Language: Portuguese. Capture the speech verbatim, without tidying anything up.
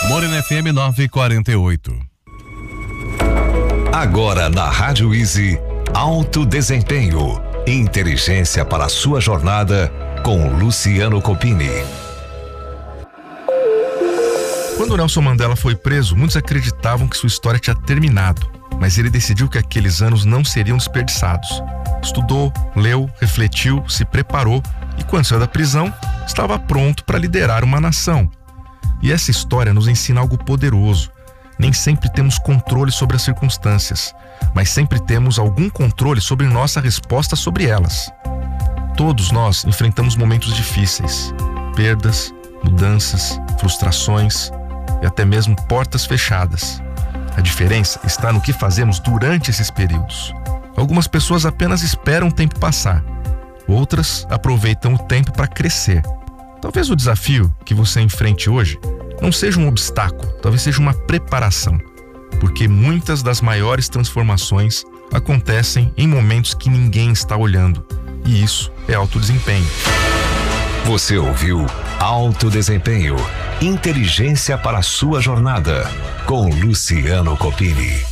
Morena F M nove e quarenta e oito. Agora na Rádio Easy, Alto Desempenho, inteligência para a sua jornada com Luciano Copini. Quando Nelson Mandela foi preso, muitos acreditavam que sua história tinha terminado, mas ele decidiu que aqueles anos não seriam desperdiçados. Estudou, leu, refletiu, se preparou e quando saiu da prisão, estava pronto para liderar uma nação. E essa história nos ensina algo poderoso. Nem sempre temos controle sobre as circunstâncias, mas sempre temos algum controle sobre nossa resposta sobre elas. Todos nós enfrentamos momentos difíceis, perdas, mudanças, frustrações e até mesmo portas fechadas. A diferença está no que fazemos durante esses períodos. Algumas pessoas apenas esperam o tempo passar, outras aproveitam o tempo para crescer. Talvez o desafio que você enfrente hoje não seja um obstáculo, talvez seja uma preparação, porque muitas das maiores transformações acontecem em momentos que ninguém está olhando, e isso é alto desempenho. Você ouviu Alto Desempenho, inteligência para a sua jornada, com Luciano Copini.